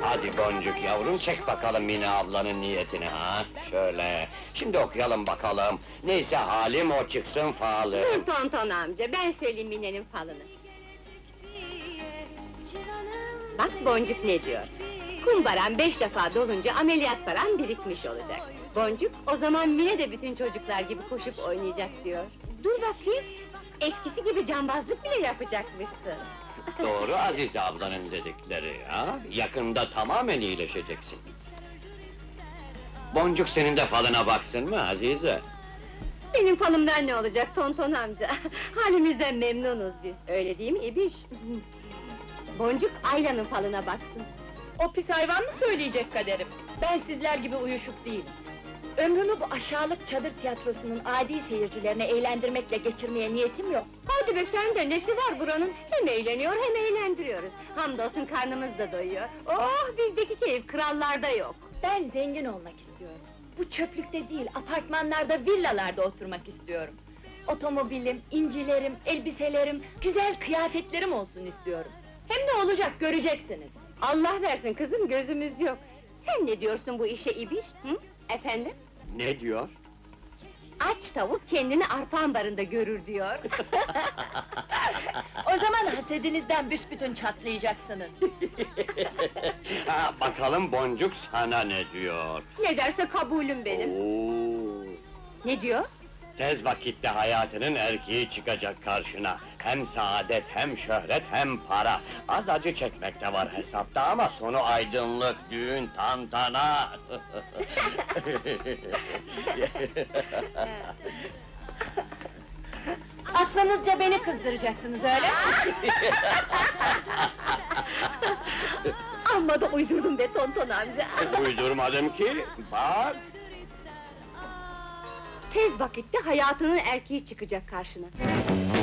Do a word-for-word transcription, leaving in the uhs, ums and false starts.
Hadi Boncuk yavrum, çek bakalım Mine ablanın niyetini ha! Şöyle, şimdi okuyalım bakalım. Neyse halim o çıksın falı. Dur Tonton amca, ben söyleyeyim Mine'nin falını. Bak Boncuk ne diyor? Kumbaran beş defa dolunca ameliyat param birikmiş olacak. Boncuk, o zaman Mine de bütün çocuklar gibi koşup oynayacak diyor. Dur bakayım, eskisi gibi cambazlık bile yapacakmışsın. Doğru Azize ablanın dedikleri ha! Yakında tamamen iyileşeceksin. Boncuk senin de falına baksın mı Azize? Benim falımdan ne olacak Tonton amca? Halimizden memnunuz biz, öyle değil mi İbiş? Boncuk, Ayla'nın falına baksın. O pis hayvan mı söyleyecek kaderim? Ben sizler gibi uyuşuk değilim. Ömrümü bu aşağılık çadır tiyatrosunun adi seyircilerini eğlendirmekle geçirmeye niyetim yok. Hadi be sen de, nesi var buranın? Hem eğleniyor hem eğlendiriyoruz. Hamdolsun karnımız da doyuyor. Oh, bizdeki keyif krallarda yok. Ben zengin olmak istiyorum. Bu çöplükte değil, apartmanlarda, villalarda oturmak istiyorum. Otomobilim, incilerim, elbiselerim, güzel kıyafetlerim olsun istiyorum. Hem ne olacak göreceksiniz. Allah versin kızım, gözümüz yok. Sen ne diyorsun bu işe İbiş? Hı? Efendim? Ne diyor? Aç tavuk kendini arpa ambarında görür diyor. O zaman hasedinizden büsbütün çatlayacaksınız. Ha, bakalım Boncuk sana ne diyor? Ne derse kabulüm benim. Oo, Ne diyor? tez vakitte hayatının erkeği çıkacak karşına. Hem saadet, hem şöhret, hem para. Az acı çekmekte var hesapta ama sonu aydınlık, düğün, tantana. Aklınızca beni kızdıracaksınız öyle mi? Amma da uydurdum be Tonton amca. Uydurmadım ki, bak! Tez vakitte hayatının erkeği çıkacak karşına.